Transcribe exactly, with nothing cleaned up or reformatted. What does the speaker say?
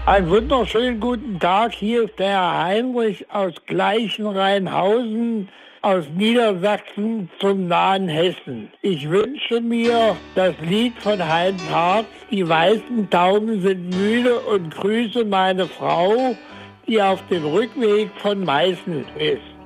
Einen wunderschönen guten Tag, hier ist der Herr Heinrich aus Gleichenrheinhausen aus Niedersachsen zum nahen Hessen. Ich wünsche mir das Lied von Heinz Harz, Die weißen Tauben sind müde, und grüße meine Frau, die auf dem Rückweg von Meißen ist.